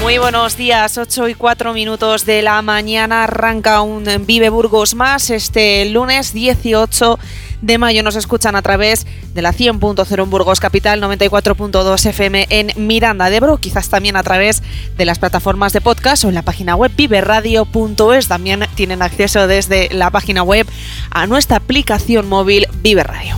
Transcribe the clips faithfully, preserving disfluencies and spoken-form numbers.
Muy buenos días, ocho y cuatro minutos de la mañana, arranca un Vive Burgos más este lunes dieciocho de mayo. Nos escuchan a través de la cien punto cero en Burgos Capital, noventa y cuatro punto dos F M en Miranda de Ebro, quizás también a través de las plataformas de podcast o en la página web vive radio punto es. También tienen acceso desde la página web a nuestra aplicación móvil Vive Radio.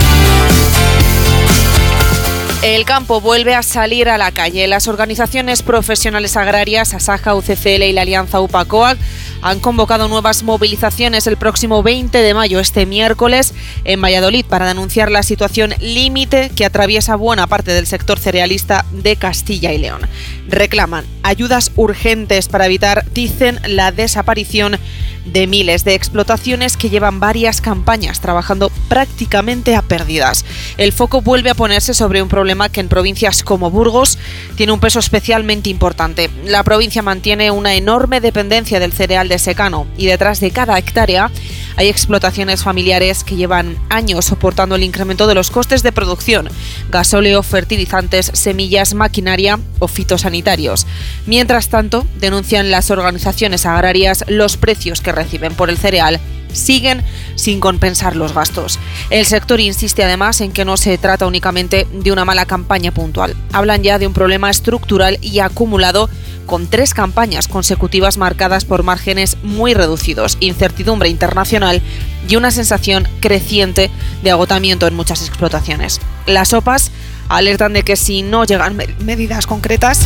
El campo vuelve a salir a la calle. Las organizaciones profesionales agrarias, Asaja, U C C L y la Alianza U P A C O A C, han convocado nuevas movilizaciones el próximo veinte de mayo, este miércoles, en Valladolid, para denunciar la situación límite que atraviesa buena parte del sector cerealista de Castilla y León. Reclaman ayudas urgentes para evitar, dicen, la desaparición de miles de explotaciones que llevan varias campañas trabajando prácticamente a pérdidas. El foco vuelve a ponerse sobre un problema que en provincias como Burgos tiene un peso especialmente importante. La provincia mantiene una enorme dependencia del cereal de secano y detrás de cada hectárea hay explotaciones familiares que llevan años soportando el incremento de los costes de producción, gasóleo, fertilizantes, semillas, maquinaria o fitosanitarios. Mientras tanto, denuncian las organizaciones agrarias, los precios que reciben por el cereal siguen sin compensar los gastos. El sector insiste además en que no se trata únicamente de una mala campaña puntual. Hablan ya de un problema estructural y acumulado con tres campañas consecutivas marcadas por márgenes muy reducidos, incertidumbre internacional y una sensación creciente de agotamiento en muchas explotaciones. Las O P A s alertan de que si no llegan me- medidas concretas...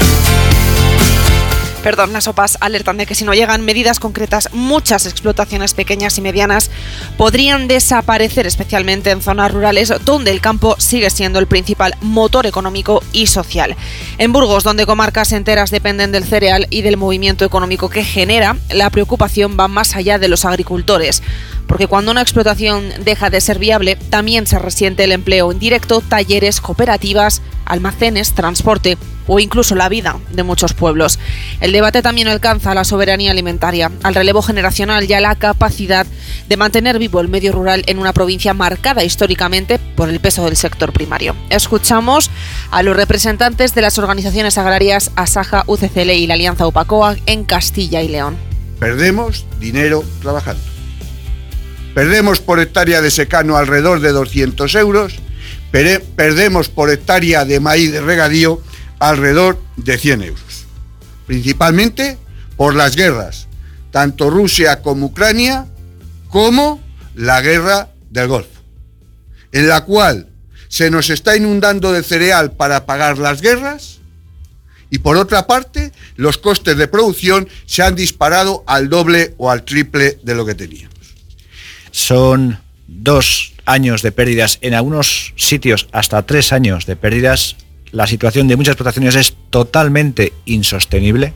Perdón, las O P A s alertan de que si no llegan medidas concretas, muchas explotaciones pequeñas y medianas podrían desaparecer, especialmente en zonas rurales donde el campo sigue siendo el principal motor económico y social. En Burgos, donde comarcas enteras dependen del cereal y del movimiento económico que genera, la preocupación va más allá de los agricultores, porque cuando una explotación deja de ser viable, también se resiente el empleo indirecto, talleres, cooperativas, almacenes, transporte o incluso la vida de muchos pueblos. El debate también alcanza a la soberanía alimentaria, al relevo generacional y a la capacidad de mantener vivo el medio rural en una provincia marcada históricamente por el peso del sector primario. Escuchamos a los representantes de las organizaciones agrarias Asaja, U C C L y la Alianza U P A C O A C en Castilla y León. Perdemos dinero trabajando. Perdemos por hectárea de secano alrededor de doscientos euros, per- perdemos por hectárea de maíz de regadío alrededor de cien euros. Principalmente por las guerras, tanto Rusia como Ucrania, como la guerra del Golfo, en la cual se nos está inundando de cereal para pagar las guerras y por otra parte los costes de producción se han disparado al doble o al triple de lo que teníamos. Son dos años de pérdidas, en algunos sitios hasta tres años de pérdidas. La situación de muchas explotaciones es totalmente insostenible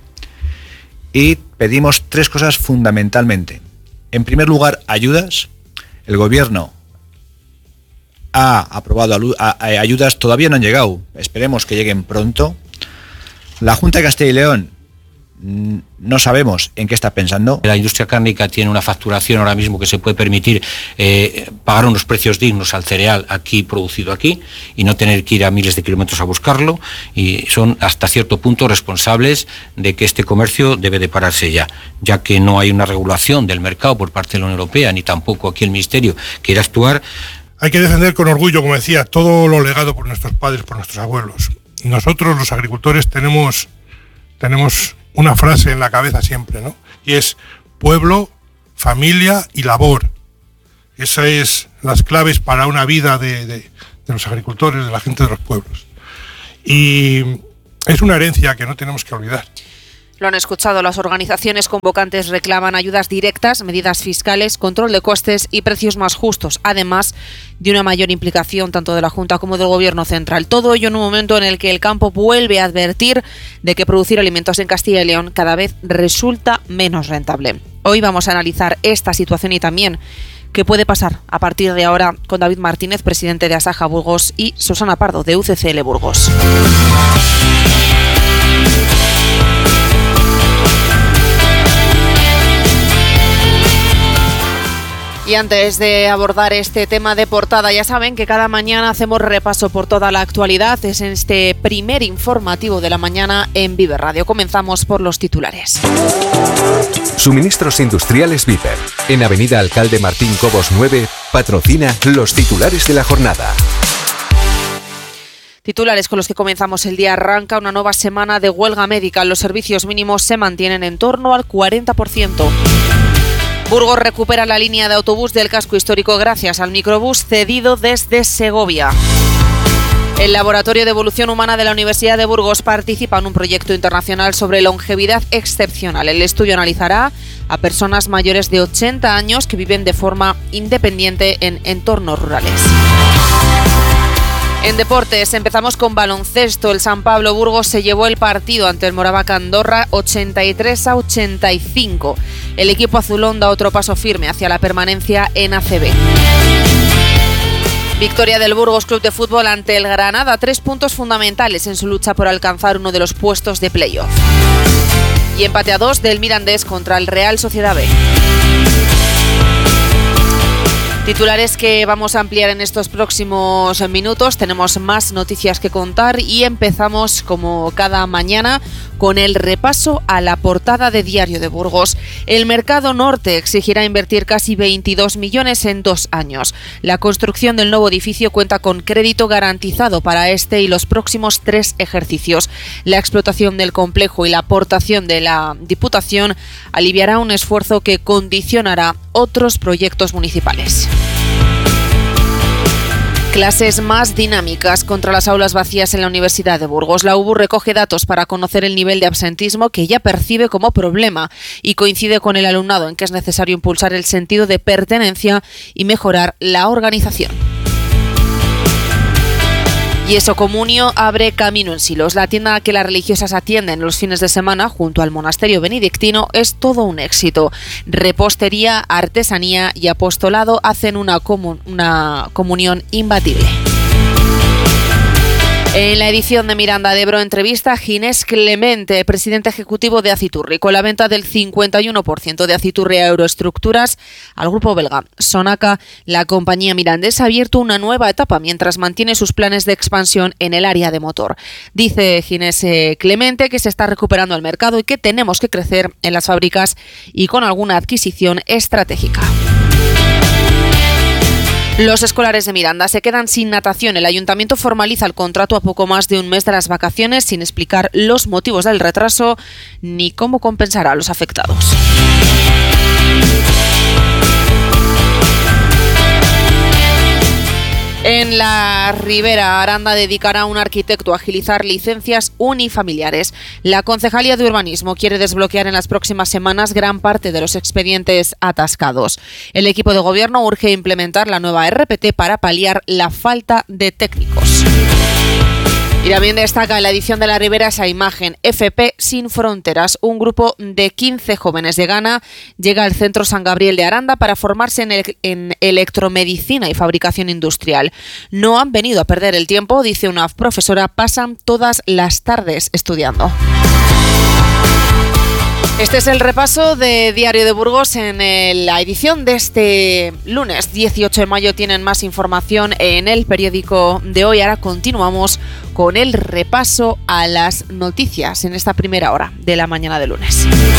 y pedimos tres cosas fundamentalmente. En primer lugar, ayudas. El gobierno ha aprobado ayudas, todavía no han llegado, esperemos que lleguen pronto. La Junta de Castilla y León, no sabemos en qué está pensando. La industria cárnica tiene una facturación ahora mismo que se puede permitir eh, pagar unos precios dignos al cereal aquí producido aquí y no tener que ir a miles de kilómetros a buscarlo, y son hasta cierto punto responsables de que este comercio debe de pararse ya, ya que no hay una regulación del mercado por parte de la Unión Europea, ni tampoco aquí el Ministerio quiere actuar. Hay que defender con orgullo, como decía, todo lo legado por nuestros padres, por nuestros abuelos. Nosotros, los agricultores, tenemos, tenemos una frase en la cabeza siempre, ¿no? Y es pueblo, familia y labor. Esas es las claves para una vida de, de, de los agricultores, de la gente de los pueblos. Y es una herencia que no tenemos que olvidar. Lo han escuchado, las organizaciones convocantes reclaman ayudas directas, medidas fiscales, control de costes y precios más justos, además de una mayor implicación tanto de la Junta como del Gobierno central. Todo ello en un momento en el que el campo vuelve a advertir de que producir alimentos en Castilla y León cada vez resulta menos rentable. Hoy vamos a analizar esta situación y también qué puede pasar a partir de ahora con David Martínez, presidente de Asaja Burgos, y Susana Pardo, de U C C L Burgos. Y antes de abordar este tema de portada, ya saben que cada mañana hacemos repaso por toda la actualidad. Es en este primer informativo de la mañana en Vive Radio. Comenzamos por los titulares. Suministros Industriales Viper, en Avenida Alcalde Martín Cobos nueve, patrocina los titulares de la jornada. Titulares con los que comenzamos el día. Arranca una nueva semana de huelga médica. Los servicios mínimos se mantienen en torno al cuarenta por ciento. Burgos recupera la línea de autobús del casco histórico gracias al microbús cedido desde Segovia. El Laboratorio de Evolución Humana de la Universidad de Burgos participa en un proyecto internacional sobre longevidad excepcional. El estudio analizará a personas mayores de ochenta años que viven de forma independiente en entornos rurales. En deportes, empezamos con baloncesto. El San Pablo Burgos se llevó el partido ante el Moravaca Andorra ochenta y tres a ochenta y cinco. El equipo azulón da otro paso firme hacia la permanencia en A C B. Victoria del Burgos Club de Fútbol ante el Granada, tres puntos fundamentales en su lucha por alcanzar uno de los puestos de playoff. Y empate a dos del Mirandés contra el Real Sociedad B. Titulares que vamos a ampliar en estos próximos minutos. Tenemos más noticias que contar y empezamos, como cada mañana, con el repaso a la portada de Diario de Burgos. El Mercado Norte exigirá invertir casi veintidós millones en dos años. La construcción del nuevo edificio cuenta con crédito garantizado para este y los próximos tres ejercicios. La explotación del complejo y la aportación de la Diputación aliviará un esfuerzo que condicionará otros proyectos municipales. Clases más dinámicas contra las aulas vacías en la Universidad de Burgos. La U B U recoge datos para conocer el nivel de absentismo que ella percibe como problema y coincide con el alumnado en que es necesario impulsar el sentido de pertenencia y mejorar la organización. Y Eso Comunio abre Camino en Silos. La tienda que las religiosas atienden los fines de semana junto al monasterio benedictino es todo un éxito. Repostería, artesanía y apostolado hacen una, comun- una comunión imbatible. En la edición de Miranda de Ebro entrevista a Ginés Clemente, presidente ejecutivo de Aciturri. Con la venta del cincuenta y uno por ciento de Aciturri a Euroestructuras al grupo belga Sonaca, la compañía mirandesa ha abierto una nueva etapa mientras mantiene sus planes de expansión en el área de motor. Dice Ginés Clemente que se está recuperando el mercado y que tenemos que crecer en las fábricas y con alguna adquisición estratégica. Los escolares de Miranda se quedan sin natación. El ayuntamiento formaliza el contrato a poco más de un mes de las vacaciones sin explicar los motivos del retraso ni cómo compensará a los afectados. En la Ribera, Aranda dedicará a un arquitecto a agilizar licencias unifamiliares. La Concejalía de Urbanismo quiere desbloquear en las próximas semanas gran parte de los expedientes atascados. El equipo de gobierno urge implementar la nueva R P T para paliar la falta de técnicos. Y también destaca en la edición de la Ribera esa imagen. F P Sin Fronteras, un grupo de quince jóvenes de Ghana llega al Centro San Gabriel de Aranda para formarse en, el, en electromedicina y fabricación industrial. No han venido a perder el tiempo, dice una profesora, pasan todas las tardes estudiando. Este es el repaso de Diario de Burgos en el, la edición de este lunes dieciocho de mayo. Tienen más información en el periódico de hoy. Ahora continuamos con el repaso a las noticias en esta primera hora de la mañana de lunes.